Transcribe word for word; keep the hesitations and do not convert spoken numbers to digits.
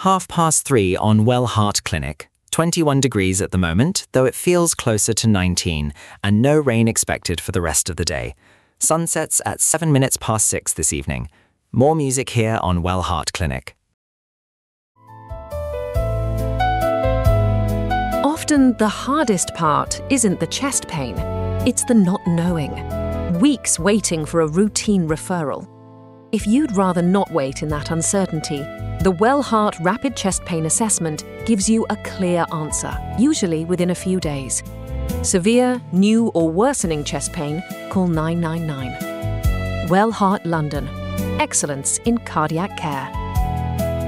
Half past three on Well Heart Clinic. twenty-one degrees at the moment, though it feels closer to nineteen, and no rain expected for the rest of the day. Sunsets at seven minutes past six this evening. More music here on Well Heart Clinic. Often the hardest part isn't the chest pain, it's the not knowing. Weeks waiting for a routine referral. If you'd rather not wait in that uncertainty, the Well Heart Rapid Chest Pain Assessment gives you a clear answer, usually within a few days. Severe, new or worsening chest pain, call nine nine nine. Well Heart London. Excellence in cardiac care.